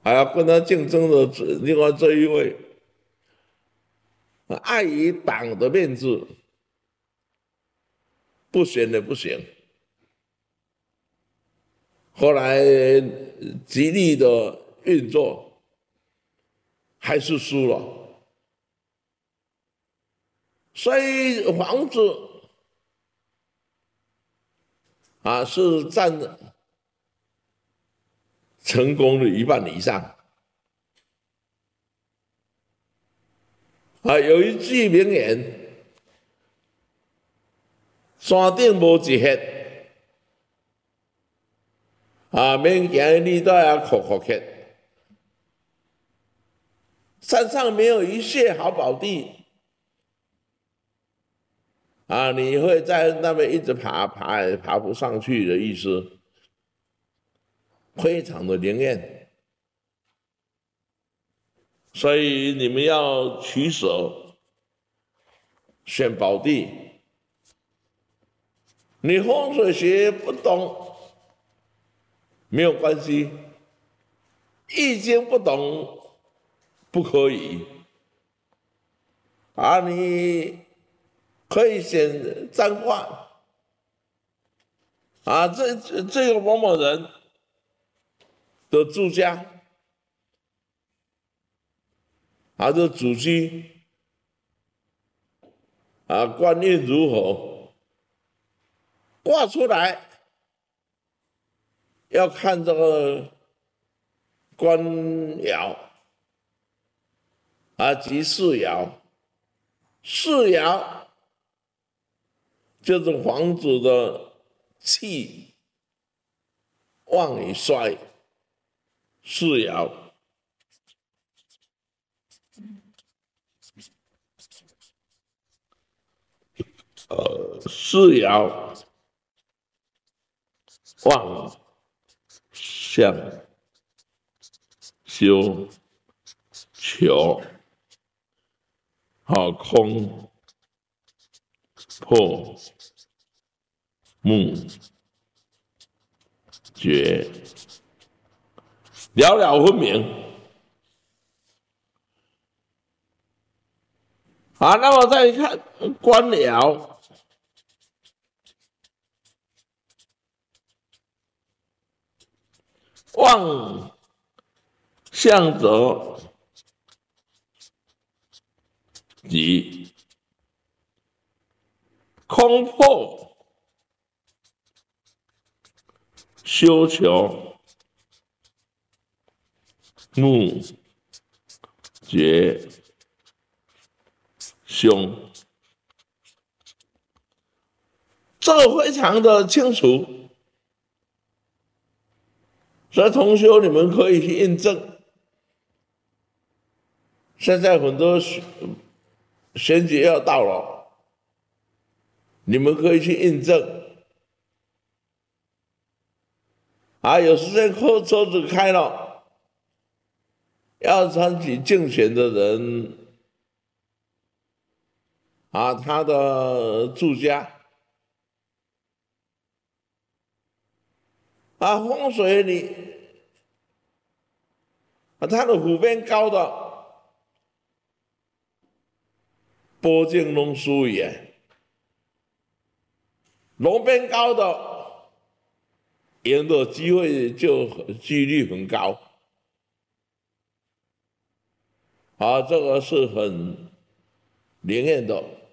还要跟他竞争的另外这一位，碍于党的面子，不选也不行。后来极力的运作，还是输了。所以房子是占成功的一半以上。有一句名言：山顶无一穴，免惊你都要哭哭泣。山上没有一穴好宝地你会在那边一直爬不上去的意思，非常的灵验。所以你们要取舍，选宝地。你风水学不懂没有关系，易经不懂不可以你可以选占卦这个某某人的住家的祖居官运如何，挂出来要看这个官爻及世爻，世爻就是房子的气旺与衰，世爻世爻旺相修求空破木绝，了了分明那么再看官爻，旺相则吉，空破修求木绝凶，这个非常的清楚。所以同学你们可以去印证。现在很多选举要到了，你们可以去印证有时间车子开了，要参与竞选的人他的住家风水里他的湖边高的波径拢输也，龙边高的赢的机会就几率很高这个是很灵验的。